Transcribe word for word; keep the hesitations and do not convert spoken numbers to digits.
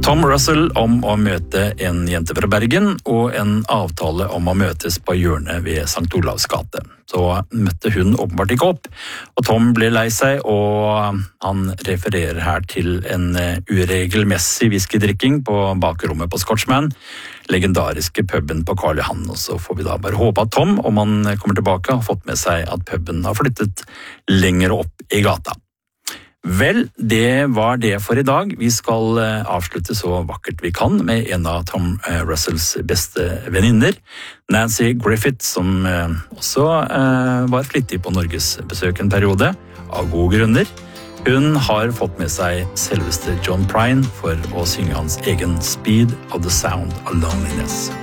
Tom Russell om å møte en jente fra Bergen og en avtale om å møtes på hjørnet ved Sankt Olavs gate. Så møtte hun åpenbart ikke opp, og Tom ble lei seg, og han refererer her til en uregelmessig whiskydrikking på bakrommet på Scotchman, legendariske puben på Karl Johan. Og så får vi da bare håpe at Tom, om han kommer tilbake, har fått med seg at puben har flyttet lenger opp i gata. Vel, det var det for i dag. Vi skal avslutte så vakkert vi kan med en av Tom Russells beste venninner, Nancy Griffith, som også var flittig på Norges besøk en periode, av gode grunner. Hun har fått med seg selveste John Prine for å synge hans egen Speed of the Sound of Loneliness.